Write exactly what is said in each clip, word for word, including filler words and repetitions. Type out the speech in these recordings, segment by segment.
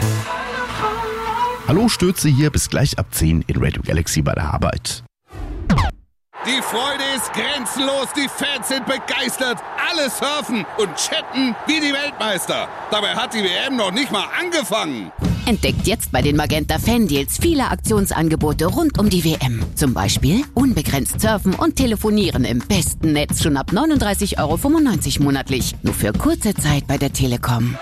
Hallo Stürze hier, bis gleich ab zehn in Radio Galaxy bei der Arbeit. Die Freude ist grenzenlos, die Fans sind begeistert, alle surfen und chatten wie die Weltmeister. Dabei hat die W M noch nicht mal angefangen. Entdeckt jetzt bei den Magenta Fan-Deals viele Aktionsangebote rund um die W M. Zum Beispiel unbegrenzt surfen und telefonieren im besten Netz schon ab neununddreißig Euro fünfundneunzig monatlich. Nur für kurze Zeit bei der Telekom.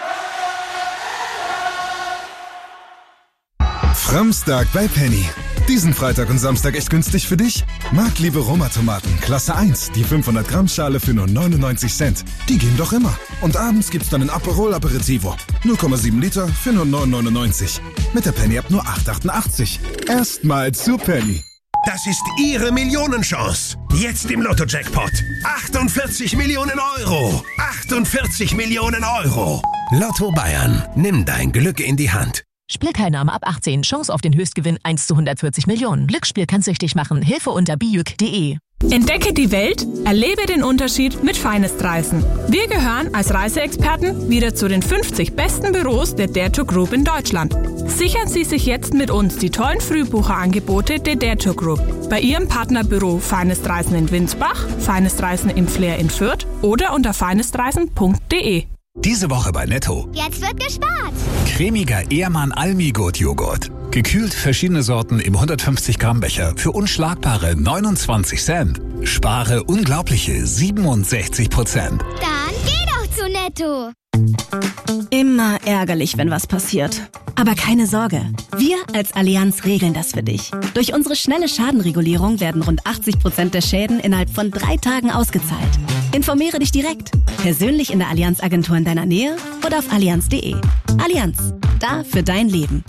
Framstag bei Penny. Diesen Freitag und Samstag echt günstig für dich? Marktliebe Roma-Tomaten, Klasse eins, die fünfhundert Gramm Schale für nur neunundneunzig Cent. Die gehen doch immer. Und abends gibt's dann ein Aperol Aperitivo. null Komma sieben Liter für nur neun neunundneunzig. Mit der Penny-App nur acht achtundachtzig. Erstmal zu Penny. Das ist Ihre Millionenchance. Jetzt im Lotto-Jackpot. achtundvierzig Millionen Euro. achtundvierzig Millionen Euro. Lotto Bayern. Nimm dein Glück in die Hand. Spielteilnahme ab achtzehn. Chance auf den Höchstgewinn eins zu hundertvierzig Millionen. Glücksspiel kann süchtig machen. Hilfe unter bijuk punkt de. Entdecke die Welt, erlebe den Unterschied mit Finest Reisen. Wir gehören als Reiseexperten wieder zu den fünfzig besten Büros der Dare to Group in Deutschland. Sichern Sie sich jetzt mit uns die tollen Frühbucherangebote der Dare to Group. Bei Ihrem Partnerbüro Finest Reisen in Winsbach, Finest Reisen im Flair in Fürth oder unter finestreisen punkt de. Diese Woche bei Netto. Jetzt wird gespart. Cremiger Ehrmann Almi-Gurt-Joghurt. Gekühlt verschiedene Sorten im hundertfünfzig Gramm Becher für unschlagbare neunundzwanzig Cent. Spare unglaubliche siebenundsechzig Prozent. Dann geh doch zu Netto. Immer ärgerlich, wenn was passiert. Aber keine Sorge, wir als Allianz regeln das für dich. Durch unsere schnelle Schadenregulierung werden rund achtzig Prozent der Schäden innerhalb von drei Tagen ausgezahlt. Informiere dich direkt, persönlich in der Allianz-Agentur in deiner Nähe oder auf allianz punkt de. Allianz, da für dein Leben.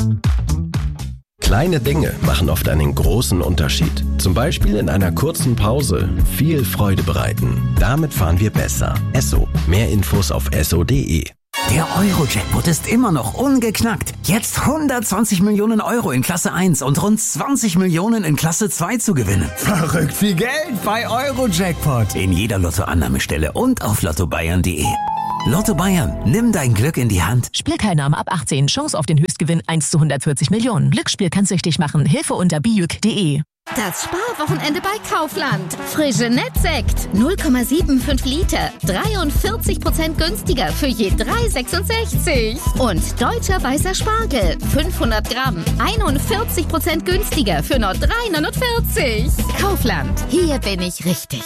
Kleine Dinge machen oft einen großen Unterschied. Zum Beispiel in einer kurzen Pause viel Freude bereiten. Damit fahren wir besser. Esso. Mehr Infos auf esso punkt de. Der Euro-Jackpot ist immer noch ungeknackt. Jetzt hundertzwanzig Millionen Euro in Klasse eins und rund zwanzig Millionen in Klasse zwei zu gewinnen. Verrückt viel Geld bei Euro-Jackpot. In jeder Lottoannahmestelle und auf lotto bayern punkt de. Lotto Bayern, nimm dein Glück in die Hand. Spielteilnahme ab achtzehn. Chance auf den Höchstgewinn eins zu hundertvierzig Millionen. Glücksspiel kann süchtig machen. Hilfe unter bijuk punkt de. Das Sparwochenende bei Kaufland. Frische Nettsekt. null Komma fünfundsiebzig Liter. dreiundvierzig Prozent günstiger für je drei Euro sechsundsechzig. Und deutscher weißer Spargel. fünfhundert Gramm. einundvierzig Prozent günstiger für nur drei Euro neunundvierzig. Kaufland. Hier bin ich richtig.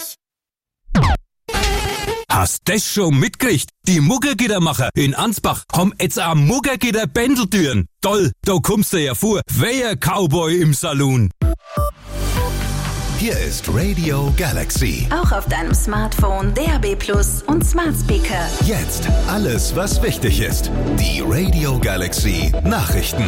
Hast das schon mitgekriegt? Die Muggergittermacher in Ansbach haben jetzt auch Muggergitter-Bändeltüren. Toll, da kommst du ja vor. Wer Cowboy im Saloon. Hier ist Radio Galaxy. Auch auf deinem Smartphone, D A B Plus und Smart Speaker. Jetzt alles, was wichtig ist. Die Radio Galaxy Nachrichten.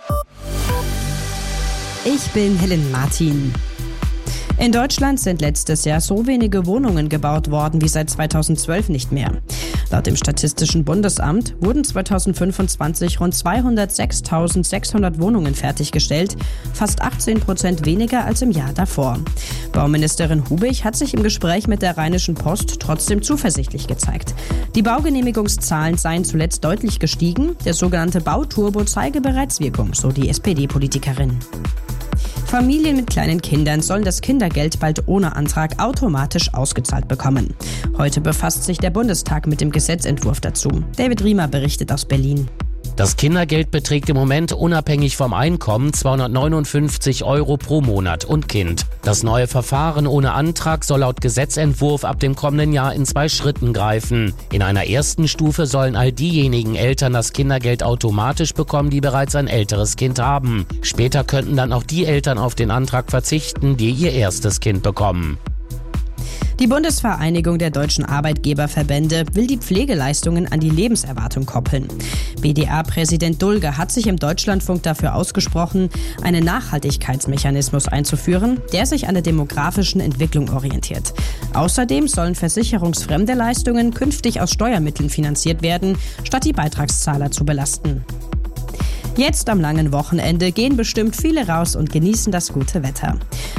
Ich bin Helen Martin. In Deutschland sind letztes Jahr so wenige Wohnungen gebaut worden wie seit zweitausendzwölf nicht mehr. Laut dem Statistischen Bundesamt wurden zweitausendfünfundzwanzig rund zweihundertsechstausendsechshundert Wohnungen fertiggestellt, fast achtzehn Prozent weniger als im Jahr davor. Bauministerin Hubig hat sich im Gespräch mit der Rheinischen Post trotzdem zuversichtlich gezeigt. Die Baugenehmigungszahlen seien zuletzt deutlich gestiegen, der sogenannte Bauturbo zeige bereits Wirkung, so die S P D-Politikerin. Familien mit kleinen Kindern sollen das Kindergeld bald ohne Antrag automatisch ausgezahlt bekommen. Heute befasst sich der Bundestag mit dem Gesetzentwurf dazu. David Riemer berichtet aus Berlin. Das Kindergeld beträgt im Moment unabhängig vom Einkommen zweihundertneunundfünfzig Euro pro Monat und Kind. Das neue Verfahren ohne Antrag soll laut Gesetzentwurf ab dem kommenden Jahr in zwei Schritten greifen. In einer ersten Stufe sollen all diejenigen Eltern das Kindergeld automatisch bekommen, die bereits ein älteres Kind haben. Später könnten dann auch die Eltern auf den Antrag verzichten, die ihr erstes Kind bekommen. Die Bundesvereinigung der deutschen Arbeitgeberverbände will die Pflegeleistungen an die Lebenserwartung koppeln. B D A-Präsident Dulge hat sich im Deutschlandfunk dafür ausgesprochen, einen Nachhaltigkeitsmechanismus einzuführen, der sich an der demografischen Entwicklung orientiert. Außerdem sollen versicherungsfremde Leistungen künftig aus Steuermitteln finanziert werden, statt die Beitragszahler zu belasten. Jetzt am langen Wochenende gehen bestimmt viele raus und genießen das gute Wetter.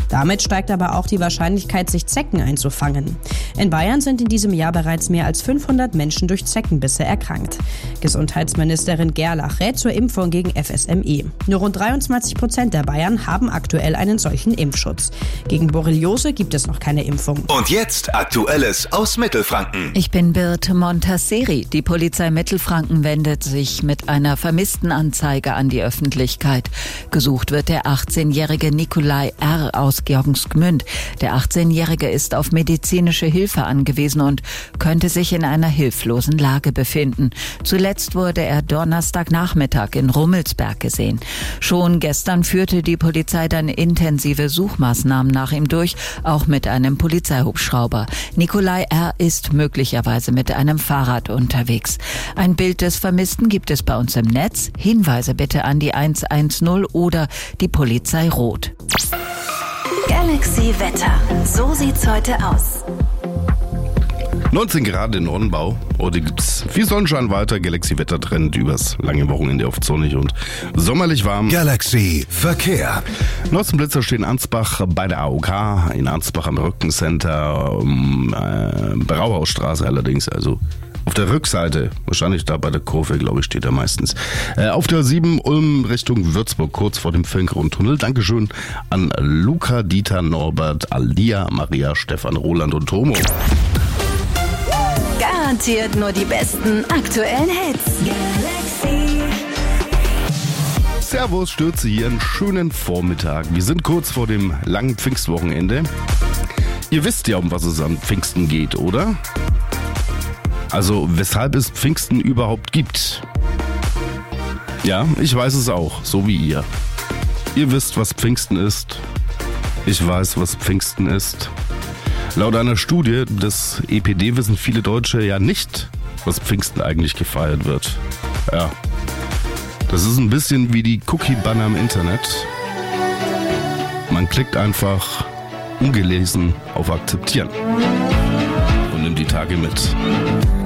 Damit steigt aber auch die Wahrscheinlichkeit, sich Zecken einzufangen. In Bayern sind in diesem Jahr bereits mehr als fünfhundert Menschen durch Zeckenbisse erkrankt. Gesundheitsministerin Gerlach rät zur Impfung gegen F S M E. Nur rund dreiundzwanzig Prozent der Bayern haben aktuell einen solchen Impfschutz. Gegen Borreliose gibt es noch keine Impfung. Und jetzt Aktuelles aus Mittelfranken. Ich bin Birte Montasseri. Die Polizei Mittelfranken wendet sich mit einer Vermisstenanzeige an die Öffentlichkeit. Gesucht wird der achtzehnjährige Nikolai R. aus Georgensgmünd. Der achtzehnjährige ist auf medizinische Hilfe angewiesen und könnte sich in einer hilflosen Lage befinden. Zuletzt wurde er Donnerstagnachmittag in Rummelsberg gesehen. Schon gestern führte die Polizei dann intensive Suchmaßnahmen nach ihm durch, auch mit einem Polizeihubschrauber. Nikolai R. ist möglicherweise mit einem Fahrrad unterwegs. Ein Bild des Vermissten gibt es bei uns im Netz. Hinweise bitte an die eins eins null oder die Polizei Rot. Galaxy Wetter. So sieht's heute aus. neunzehn Grad in Ornbau. Heute gibt's viel Sonnenschein weiter. Galaxy Wettertrend übers lange Wochenende oft sonnig und sommerlich warm. Galaxy Verkehr. neunzehn Blitzer stehen Ansbach bei der A O K, in Ansbach am Rückencenter, um, äh, Brauhausstraße allerdings, also auf der Rückseite, wahrscheinlich da bei der Kurve, glaube ich, steht er meistens. Äh, auf der sieben Ulm Richtung Würzburg, kurz vor dem Filmgrundtunnel. Dankeschön an Luca, Dieter, Norbert, Alia, Maria, Stefan, Roland und Tomo. Garantiert nur die besten aktuellen Hits. Galaxy. Servus, Stürze hier, einen schönen Vormittag. Wir sind kurz vor dem langen Pfingstwochenende. Ihr wisst ja, um was es am Pfingsten geht, oder? Also, weshalb es Pfingsten überhaupt gibt. Ja, ich weiß es auch, so wie ihr. Ihr wisst, was Pfingsten ist. Ich weiß, was Pfingsten ist. Laut einer Studie des E P D wissen viele Deutsche ja nicht, was Pfingsten eigentlich gefeiert wird. Ja, das ist ein bisschen wie die Cookie-Banner im Internet. Man klickt einfach ungelesen auf Akzeptieren und nimmt die Tage mit.